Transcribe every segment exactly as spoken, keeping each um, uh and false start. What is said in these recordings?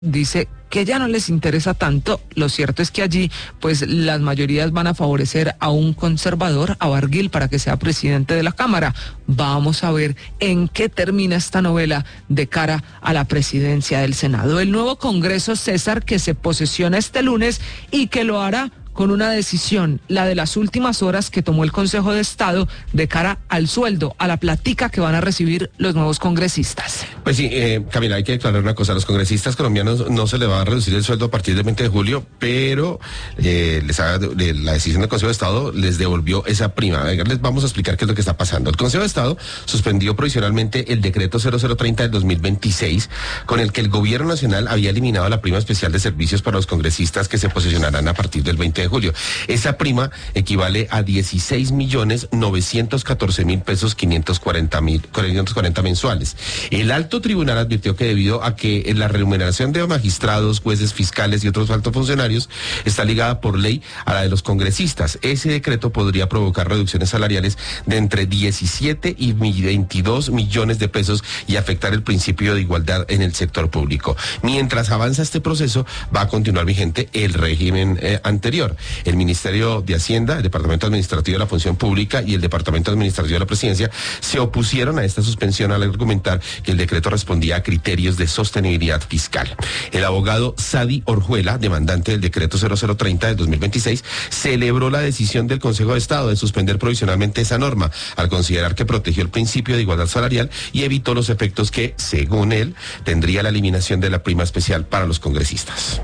dice que ya no les interesa tanto. Lo cierto es que allí pues las mayorías van a favorecer a un conservador, a Barguil, para que sea presidente de la Cámara. Vamos a ver en qué termina esta novela de cara a la presidencia del Senado. El nuevo Congreso, César, que se posesiona este lunes y que lo hará con una decisión, la de las últimas horas que tomó el Consejo de Estado de cara al sueldo, a la platica que van a recibir los nuevos congresistas. Pues sí, eh, Camila, hay que aclarar una cosa. A los congresistas colombianos no se les va a reducir el sueldo a partir del veinte de julio, pero eh, les ha, de, la decisión del Consejo de Estado les devolvió esa prima. Venga, les vamos a explicar qué es lo que está pasando. El Consejo de Estado suspendió provisionalmente el decreto cero cero treinta del dos mil veintiséis, con el que el Gobierno Nacional había eliminado la prima especial de servicios para los congresistas que se posesionarán a partir del veinte de julio. Esa prima equivale a dieciséis millones novecientos catorce mil pesos quinientos cuarenta mensuales. El alto tribunal advirtió que debido a que la remuneración de magistrados, jueces, fiscales y otros altos funcionarios está ligada por ley a la de los congresistas, ese decreto podría provocar reducciones salariales de entre diecisiete y veintidós millones de pesos y afectar el principio de igualdad en el sector público. Mientras avanza este proceso, va a continuar vigente el régimen eh, anterior. El Ministerio de Hacienda, el Departamento Administrativo de la Función Pública y el Departamento Administrativo de la Presidencia se opusieron a esta suspensión al argumentar que el decreto respondía a criterios de sostenibilidad fiscal. El abogado Sadi Orjuela, demandante del decreto cero cero treinta del dos mil veintiséis, celebró la decisión del Consejo de Estado de suspender provisionalmente esa norma, al considerar que protegió el principio de igualdad salarial y evitó los efectos que, según él, tendría la eliminación de la prima especial para los congresistas.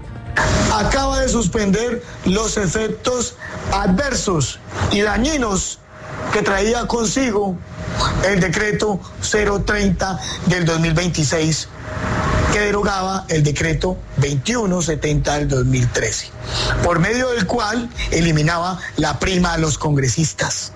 Acaba de suspender los efectos adversos y dañinos que traía consigo el decreto cero treinta del dos mil veintiséis, que derogaba el decreto veintiuno setenta del dos mil trece, por medio del cual eliminaba la prima a los congresistas.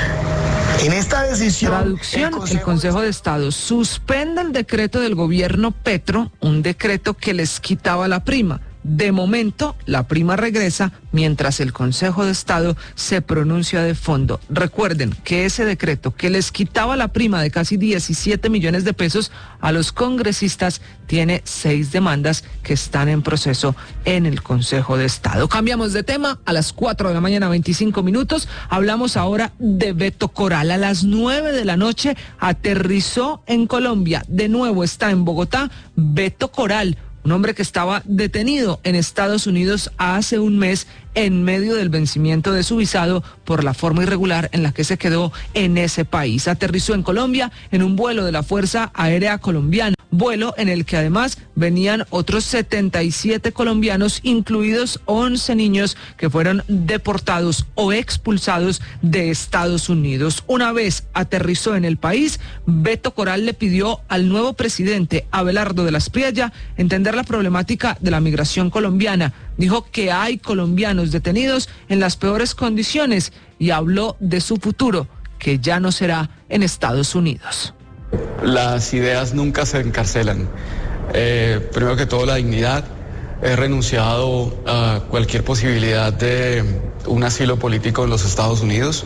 En esta decisión, Traducción, el Consejo, el Consejo de Estado suspende el decreto del gobierno Petro, un decreto que les quitaba la prima. De momento, la prima regresa mientras el Consejo de Estado se pronuncia de fondo. Recuerden que ese decreto que les quitaba la prima de casi diecisiete millones de pesos a los congresistas tiene seis demandas que están en proceso en el Consejo de Estado. Cambiamos de tema. A las cuatro de la mañana, veinticinco minutos, hablamos ahora de Beto Coral. A las nueve de la noche aterrizó en Colombia. De nuevo está en Bogotá Beto Coral, un hombre que estaba detenido en Estados Unidos hace un mes en medio del vencimiento de su visado por la forma irregular en la que se quedó en ese país. Aterrizó en Colombia en un vuelo de la Fuerza Aérea Colombiana, vuelo en el que además venían otros setenta y siete colombianos, incluidos once niños que fueron deportados o expulsados de Estados Unidos. Una vez aterrizó en el país, Beto Coral le pidió al nuevo presidente Abelardo de la Espriella entender la problemática de la migración colombiana. Dijo que hay colombianos detenidos en las peores condiciones y habló de su futuro, que ya no será en Estados Unidos. Las ideas nunca se encarcelan. Eh, primero que todo, la dignidad. He renunciado a cualquier posibilidad de un asilo político en los Estados Unidos.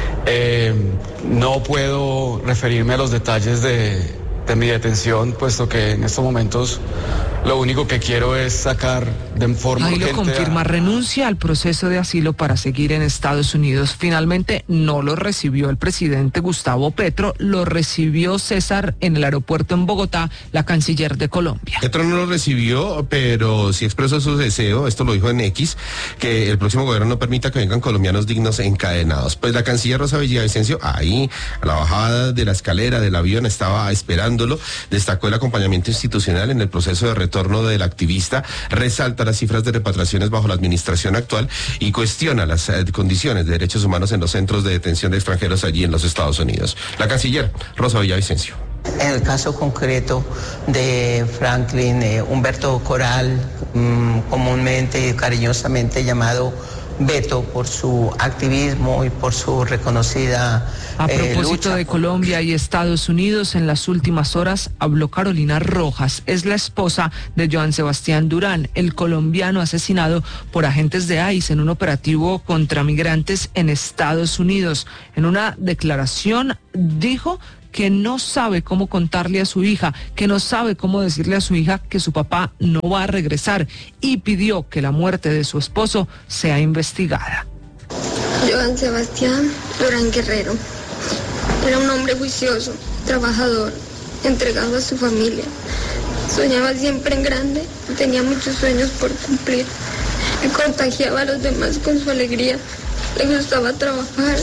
Eh, no puedo referirme a los detalles de, de mi detención, puesto que en estos momentos lo único que quiero es sacar de forma Ahí urgente... lo confirma, a... renuncia al proceso de asilo para seguir en Estados Unidos. Finalmente no lo recibió el presidente Gustavo Petro, lo recibió César en el aeropuerto en Bogotá, la canciller de Colombia. Petro no lo recibió, pero sí expresó su deseo, esto lo dijo en X, que el próximo gobierno no permita que vengan colombianos dignos encadenados. Pues la canciller Rosa Villavicencio, ahí a la bajada de la escalera del avión, estaba esperándolo, destacó el acompañamiento institucional en el proceso de retorno retorno del activista, resalta las cifras de repatriaciones bajo la administración actual y cuestiona las eh, condiciones de derechos humanos en los centros de detención de extranjeros allí en los Estados Unidos. La canciller Rosa Villavicencio. En el caso concreto de Franklin eh, Humberto Coral, mmm, comúnmente y cariñosamente llamado Beto, por su activismo y por su reconocida A eh, propósito lucha de por... Colombia y Estados Unidos, en las últimas horas habló Carolina Rojas, es la esposa de Joan Sebastián Durán, el colombiano asesinado por agentes de I C E en un operativo contra migrantes en Estados Unidos. En una declaración dijo que no sabe cómo contarle a su hija, que no sabe cómo decirle a su hija que su papá no va a regresar y pidió que la muerte de su esposo sea investigada. Joan Sebastián Durán Guerrero era un hombre juicioso, trabajador, entregado a su familia. Soñaba siempre en grande y tenía muchos sueños por cumplir. Y contagiaba a los demás con su alegría. Le gustaba trabajar.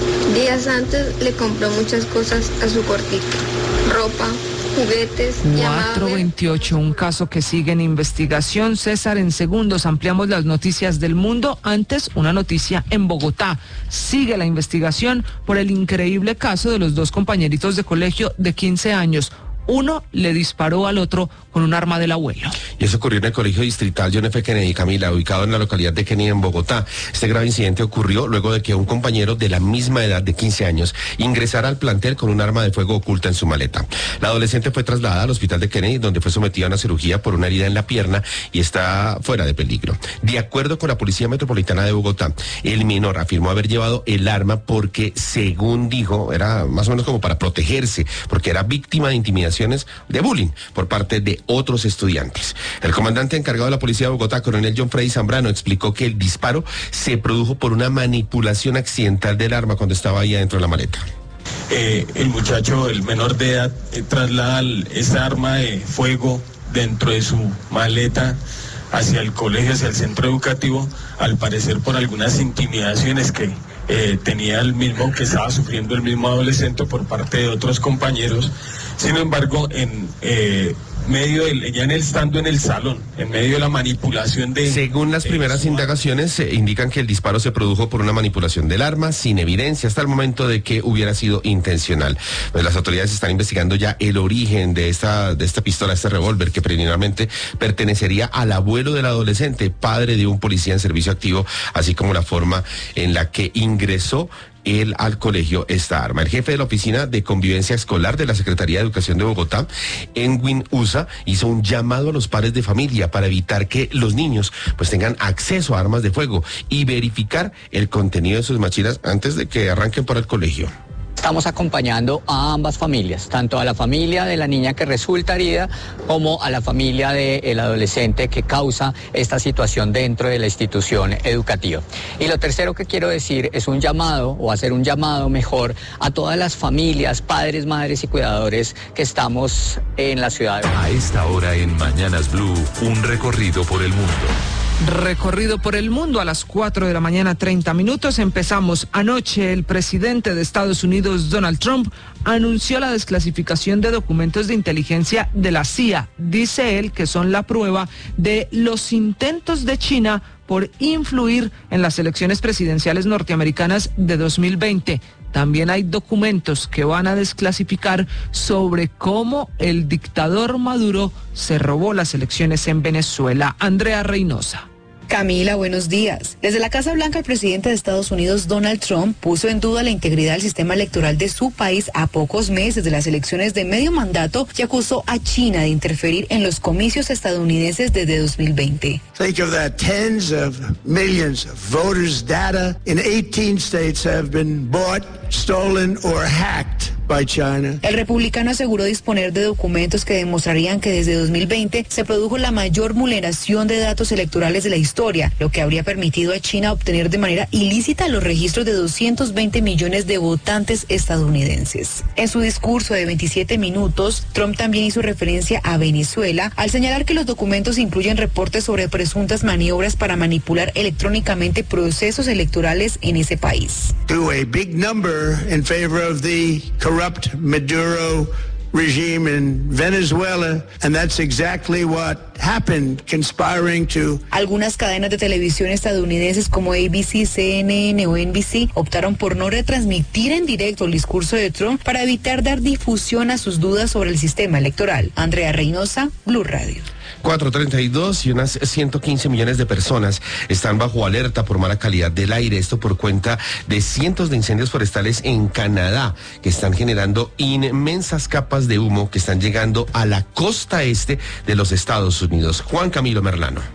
Días antes le compró muchas cosas a su cortica. Ropa, juguetes y cuatro veintiocho, un caso que sigue en investigación. César, en segundos ampliamos las noticias del mundo. Antes, una noticia en Bogotá. Sigue la investigación por el increíble caso de los dos compañeritos de colegio de quince años. Uno le disparó al otro con un arma del abuelo. Y eso ocurrió en el Colegio Distrital John F. Kennedy, Camila, ubicado en la localidad de Kennedy, en Bogotá. Este grave incidente ocurrió luego de que un compañero de la misma edad de quince años ingresara al plantel con un arma de fuego oculta en su maleta. La adolescente fue trasladada al hospital de Kennedy, donde fue sometida a una cirugía por una herida en la pierna y está fuera de peligro. De acuerdo con la Policía Metropolitana de Bogotá, el menor afirmó haber llevado el arma porque, según dijo, era más o menos como para protegerse, porque era víctima de intimidación de bullying por parte de otros estudiantes. El comandante encargado de la Policía de Bogotá, coronel John Freddy Zambrano, explicó que el disparo se produjo por una manipulación accidental del arma cuando estaba ahí adentro de la maleta. Eh, el muchacho, el menor de edad, eh, traslada esa arma de fuego dentro de su maleta hacia el colegio, hacia el centro educativo, al parecer por algunas intimidaciones que eh, tenía el mismo, que estaba sufriendo el mismo adolescente por parte de otros compañeros. Sin embargo, en eh, medio de, ya en el estando en el salón, en medio de la manipulación de... Según las primeras eh, indagaciones, eh, indican que el disparo se produjo por una manipulación del arma, sin evidencia hasta el momento de que hubiera sido intencional. Pues las autoridades están investigando ya el origen de esta, de esta pistola, este revólver, que preliminarmente pertenecería al abuelo del adolescente, padre de un policía en servicio activo, así como la forma en la que ingresó él al colegio esta arma. El jefe de la Oficina de Convivencia Escolar de la Secretaría de Educación de Bogotá, Edwin Usa, hizo un llamado a los padres de familia para evitar que los niños pues tengan acceso a armas de fuego y verificar el contenido de sus mochilas antes de que arranquen para el colegio. Estamos acompañando a ambas familias, tanto a la familia de la niña que resulta herida como a la familia del adolescente que causa esta situación dentro de la institución educativa. Y lo tercero que quiero decir es un llamado, o hacer un llamado mejor, a todas las familias, padres, madres y cuidadores que estamos en la ciudad. A esta hora en Mañanas Blue, un recorrido por el mundo. Recorrido por el mundo a las cuatro de la mañana, treinta minutos. Empezamos. Anoche el presidente de Estados Unidos, Donald Trump, anunció la desclasificación de documentos de inteligencia de la C I A. Dice él que son la prueba de los intentos de China por influir en las elecciones presidenciales norteamericanas de dos mil veinte. También hay documentos que van a desclasificar sobre cómo el dictador Maduro se robó las elecciones en Venezuela. Andrea Reynosa. Camila, buenos días. Desde la Casa Blanca, el presidente de Estados Unidos, Donald Trump, puso en duda la integridad del sistema electoral de su país a pocos meses de las elecciones de medio mandato y acusó a China de interferir en los comicios estadounidenses desde dos mil veinte. Think of that. Tens of millions of voters' data in eighteen states have been bought, stolen or hacked by China. El republicano aseguró disponer de documentos que demostrarían que desde dos mil veinte se produjo la mayor vulneración de datos electorales de la historia, lo que habría permitido a China obtener de manera ilícita los registros de doscientos veinte millones de votantes estadounidenses. En su discurso de veintisiete minutos, Trump también hizo referencia a Venezuela al señalar que los documentos incluyen reportes sobre presuntas maniobras para manipular electrónicamente procesos electorales en ese país. To a big number in favor of the corrupt Maduro regime in Venezuela, and that's exactly what happened, conspiring to... Algunas cadenas de televisión estadounidenses como A B C, C N N o N B C optaron por no retransmitir en directo el discurso de Trump para evitar dar difusión a sus dudas sobre el sistema electoral. Andrea Reynosa, Blue Radio. cuatro treinta y dos y unas ciento quince millones de personas están bajo alerta por mala calidad del aire. Esto por cuenta de cientos de incendios forestales en Canadá que están generando inmensas capas de humo que están llegando a la costa este de los Estados Unidos. Juan Camilo Merlano.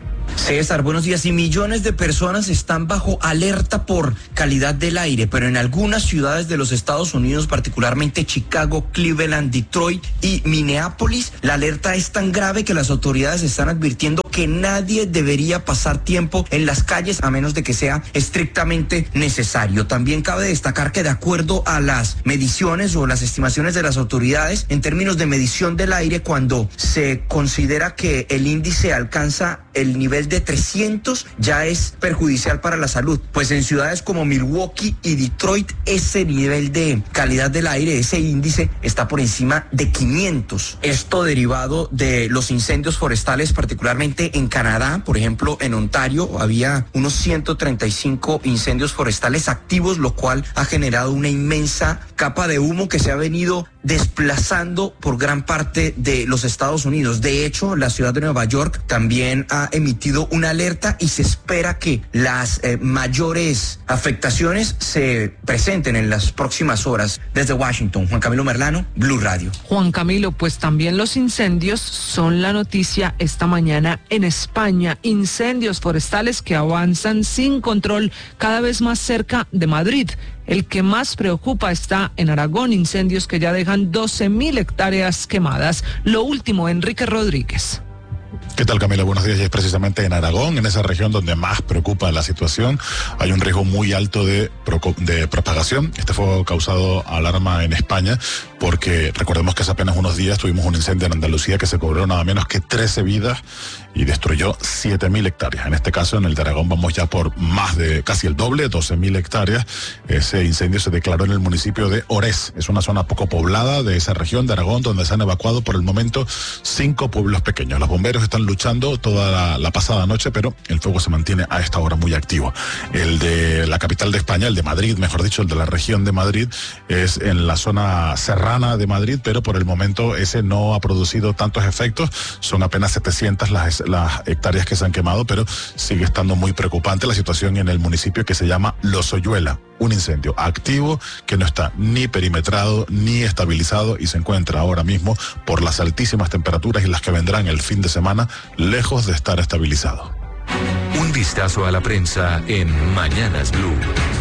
César, buenos días. Y millones de personas están bajo alerta por calidad del aire, pero en algunas ciudades de los Estados Unidos, particularmente Chicago, Cleveland, Detroit y Minneapolis, la alerta es tan grave que las autoridades están advirtiendo que nadie debería pasar tiempo en las calles a menos de que sea estrictamente necesario. También cabe destacar que de acuerdo a las mediciones o las estimaciones de las autoridades en términos de medición del aire, cuando se considera que el índice alcanza el nivel de trescientos, ya es perjudicial para la salud, pues en ciudades como Milwaukee y Detroit ese nivel de calidad del aire, ese índice está por encima de quinientos. Esto derivado de los incendios forestales, particularmente en Canadá. Por ejemplo, en Ontario había unos ciento treinta y cinco incendios forestales activos, lo cual ha generado una inmensa capa de humo que se ha venido desplazando por gran parte de los Estados Unidos. De hecho, la ciudad de Nueva York también ha emitido una alerta y se espera que las eh, mayores afectaciones se presenten en las próximas horas. Desde Washington, Juan Camilo Merlano, Blue Radio. Juan Camilo, pues también los incendios son la noticia esta mañana en España. Incendios forestales que avanzan sin control cada vez más cerca de Madrid. El que más preocupa está en Aragón, incendios que ya dejan doce mil hectáreas quemadas. Lo último, Enrique Rodríguez. ¿Qué tal, Camila? Buenos días. Y es precisamente en Aragón, en esa región donde más preocupa la situación. Hay un riesgo muy alto de, de propagación. Este fuego ha causado alarma en España porque recordemos que hace apenas unos días tuvimos un incendio en Andalucía que se cobró nada menos que trece vidas y destruyó siete mil hectáreas. En este caso, en el de Aragón, vamos ya por más de casi el doble, doce mil hectáreas. Ese incendio se declaró en el municipio de Orés. Es una zona poco poblada de esa región de Aragón, donde se han evacuado por el momento cinco pueblos pequeños. Los bomberos están luchando toda la, la pasada noche, pero el fuego se mantiene a esta hora muy activo. El de la capital de España, el de Madrid, mejor dicho, el de la región de Madrid, es en la zona serrana de Madrid, pero por el momento ese no ha producido tantos efectos. Son apenas setecientas las, las hectáreas que se han quemado, pero sigue estando muy preocupante la situación en el municipio que se llama Lozoyuela. Un incendio activo que no está ni perimetrado ni estabilizado y se encuentra ahora mismo por las altísimas temperaturas y las que vendrán el fin de semana, lejos de estar estabilizado. Un vistazo a la prensa en Mañanas Blue.